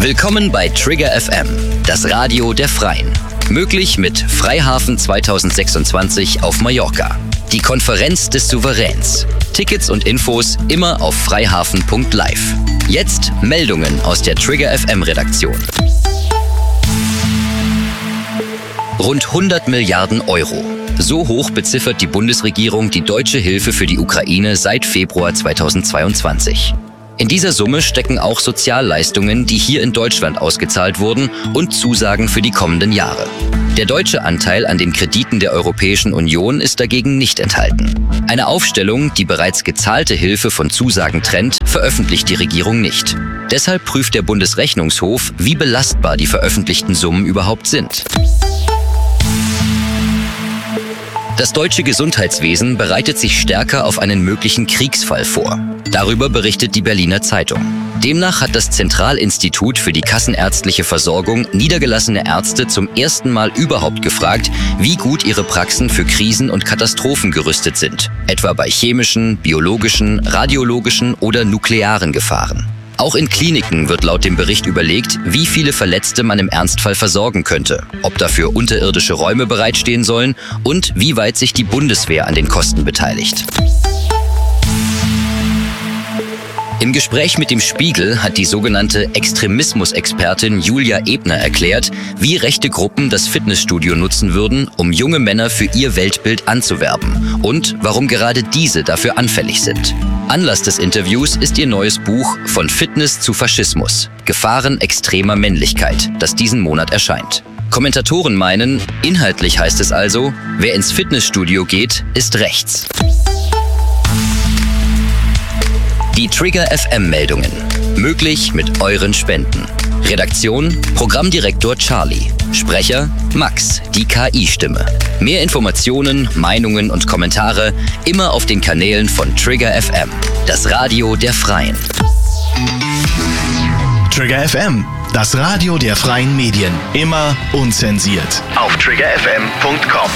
Willkommen bei Trigger FM, das Radio der Freien. Möglich mit Freihafen 2026 auf Mallorca. Die Konferenz des Souveräns. Tickets und Infos immer auf freihafen.live. Jetzt Meldungen aus der Trigger FM Redaktion. Rund 100 Milliarden Euro. So hoch beziffert die Bundesregierung die deutsche Hilfe für die Ukraine seit Februar 2022. In dieser Summe stecken auch Sozialleistungen, die hier in Deutschland ausgezahlt wurden, und Zusagen für die kommenden Jahre. Der deutsche Anteil an den Krediten der Europäischen Union ist dagegen nicht enthalten. Eine Aufstellung, die bereits gezahlte Hilfe von Zusagen trennt, veröffentlicht die Regierung nicht. Deshalb prüft der Bundesrechnungshof, wie belastbar die veröffentlichten Summen überhaupt sind. Das deutsche Gesundheitswesen bereitet sich stärker auf einen möglichen Kriegsfall vor. Darüber berichtet die Berliner Zeitung. Demnach hat das Zentralinstitut für die kassenärztliche Versorgung niedergelassene Ärzte zum ersten Mal überhaupt gefragt, wie gut ihre Praxen für Krisen und Katastrophen gerüstet sind, etwa bei chemischen, biologischen, radiologischen oder nuklearen Gefahren. Auch in Kliniken wird laut dem Bericht überlegt, wie viele Verletzte man im Ernstfall versorgen könnte, ob dafür unterirdische Räume bereitstehen sollen und wie weit sich die Bundeswehr an den Kosten beteiligt. Im Gespräch mit dem Spiegel hat die sogenannte Extremismusexpertin Julia Ebner erklärt, wie rechte Gruppen das Fitnessstudio nutzen würden, um junge Männer für ihr Weltbild anzuwerben und warum gerade diese dafür anfällig sind. Anlass des Interviews ist ihr neues Buch Von Fitness zu Faschismus – Gefahren extremer Männlichkeit, das diesen Monat erscheint. Kommentatoren meinen, inhaltlich heißt es also, wer ins Fitnessstudio geht, ist rechts. Die Trigger FM-Meldungen. Möglich mit euren Spenden. Redaktion: Programmdirektor Charlie. Sprecher: Max, die KI-Stimme. Mehr Informationen, Meinungen und Kommentare immer auf den Kanälen von Trigger FM, das Radio der Freien. Trigger FM, das Radio der freien Medien. Immer unzensiert. Auf triggerfm.com.